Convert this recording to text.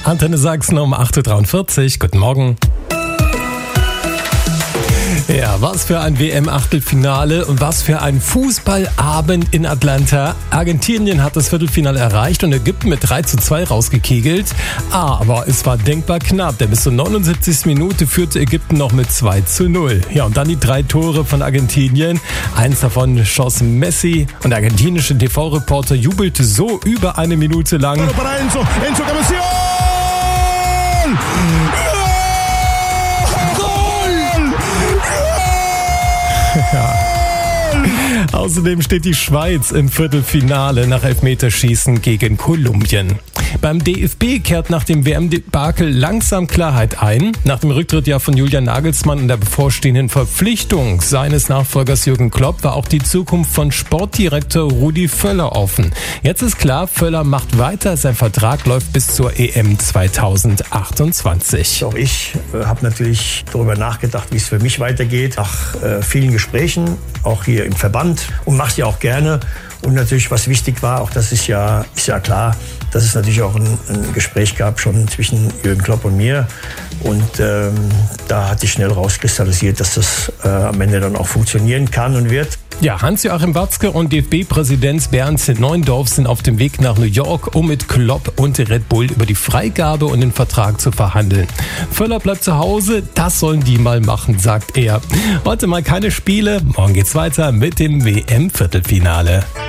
Antenne Sachsen um 8.43 Uhr. Guten Morgen. Ja, was für ein WM-Achtelfinale und was für ein Fußballabend in Atlanta. Argentinien hat das Viertelfinale erreicht und Ägypten mit 3:2 rausgekegelt. Aber es war denkbar knapp, denn bis zur 79. Minute führte Ägypten noch mit 2:0. Ja, und dann die 3 Tore von Argentinien. Eins davon schoss Messi und der argentinische TV-Reporter jubelte so über eine Minute lang. Enzo Cabezón! Ja. Außerdem steht die Schweiz im Viertelfinale nach Elfmeterschießen gegen Kolumbien. Beim DFB kehrt nach dem WM-Debakel langsam Klarheit ein. Nach dem Rücktritt von Julian Nagelsmann und der bevorstehenden Verpflichtung seines Nachfolgers Jürgen Klopp war auch die Zukunft von Sportdirektor Rudi Völler offen. Jetzt ist klar, Völler macht weiter. Sein Vertrag läuft bis zur EM 2028. Auch ich habe natürlich darüber nachgedacht, wie es für mich weitergeht. Nach vielen Gesprächen, auch hier im Verband, und mache es ja auch gerne. Und natürlich, was wichtig war, auch das ist ja klar, dass es natürlich auch ein Gespräch gab schon zwischen Jürgen Klopp und mir. Und da hat sich schnell rauskristallisiert, dass das am Ende dann auch funktionieren kann und wird. Ja, Hans-Joachim Watzke und DFB-Präsident Bernd Neuendorf sind auf dem Weg nach New York, um mit Klopp und Red Bull über die Freigabe und den Vertrag zu verhandeln. Völler bleibt zu Hause, das sollen die mal machen, sagt er. Heute mal keine Spiele, morgen geht's weiter mit dem WM-Viertelfinale.